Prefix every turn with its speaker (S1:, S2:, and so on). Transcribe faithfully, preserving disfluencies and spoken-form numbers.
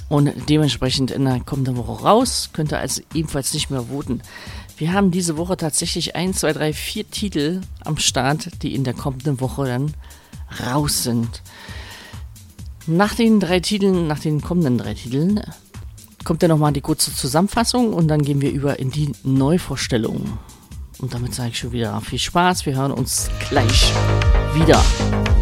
S1: und dementsprechend in der kommenden Woche raus. Könnt ihr also ebenfalls nicht mehr voten. Wir haben diese Woche tatsächlich eins, zwei, drei, vier Titel am Start, die in der kommenden Woche dann raus sind. Nach den drei Titeln, nach den kommenden drei Titeln, kommt dann nochmal die kurze Zusammenfassung und dann gehen wir über in die Neuvorstellung. Und damit sage ich schon wieder viel Spaß. Wir hören uns gleich wieder.